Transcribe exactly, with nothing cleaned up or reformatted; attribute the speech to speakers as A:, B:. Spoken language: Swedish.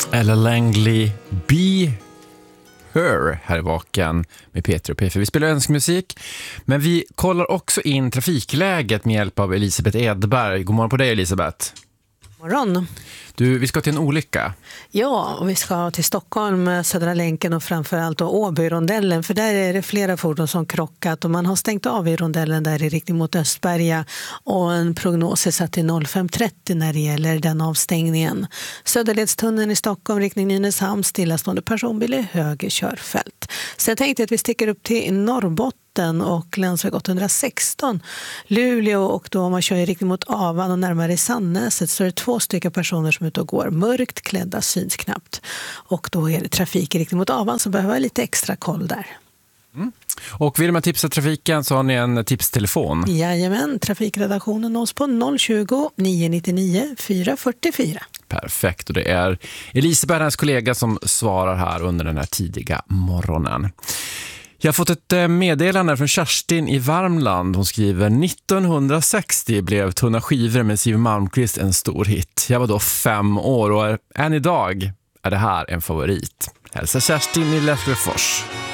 A: Ella Langley, Be Her, här i Vaken med Peter och P F. Vi spelar önskmusik, men vi kollar också in trafikläget med hjälp av Elisabeth Edberg. God morgon på dig, Elisabeth.
B: Morgon.
A: Du, vi ska till en olycka.
B: Ja, och vi ska till Stockholm, Södra länken och framförallt då Åby-rondellen, för där är det flera fordon som krockat och man har stängt av i rondellen där i riktning mot Östberga och en prognos är satt till fem trettio när det gäller den avstängningen. Söderledstunneln i Stockholm, riktning Nynäshamn, stillastående personbil i höger körfält. Så jag tänkte att vi sticker upp till Norrbotten och länsväg åttahundrasexton Luleå, och då om man kör i riktning mot Avan och närmare Sannäset så är det två stycken personer som är ute och går. Mörkt klädda, syns knappt. Och då är det trafik i riktning mot Avan, så behöver jag lite extra koll där.
A: Mm. Och vill man tipsa trafiken så har ni en tipstelefon.
B: Jajamän, trafikredaktionen nås på noll tjugo, nio nittionio, fyra fyrtiofyra.
A: Perfekt, och det är Elisabeth, hennes kollega, som svarar här under den här tidiga morgonen. Jag har fått ett meddelande från Kerstin i Värmland. Hon skriver: nittonhundrasextio blev Tunna skivor med Siw Malmkvist en stor hit. Jag var då fem år och än idag är det här en favorit. Hälsa Kerstin i Lesjöfors.